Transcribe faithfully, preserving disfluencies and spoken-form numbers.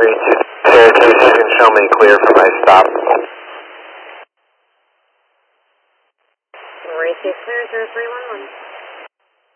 three two, Syracuse, you can show me clear for my stop. Receive clear, zero three one one.